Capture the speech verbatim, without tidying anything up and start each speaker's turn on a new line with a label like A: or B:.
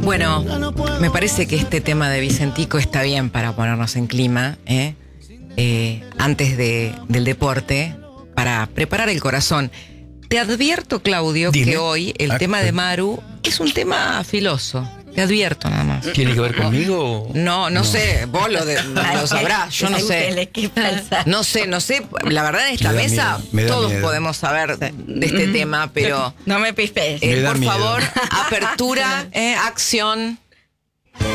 A: Bueno, me parece que este tema de Vicentico está bien para ponernos en clima, ¿eh? Eh, antes de, del deporte, para preparar el corazón. Te advierto, Claudio,
B: Dime.
A: que hoy el
B: Ah,
A: tema de Maru es un tema filoso. Te advierto nada más.
B: ¿Tiene que ver conmigo?
A: No, no, no. sé, vos lo, de, lo sabrás, yo no sé. No sé, no sé, la verdad en esta
B: Me da
A: mesa
B: miedo, me da
A: todos
B: miedo.
A: podemos saber de este tema, pero
C: No me pispes.
A: eh,
B: Me da
A: por
B: miedo.
A: favor, apertura, eh, acción.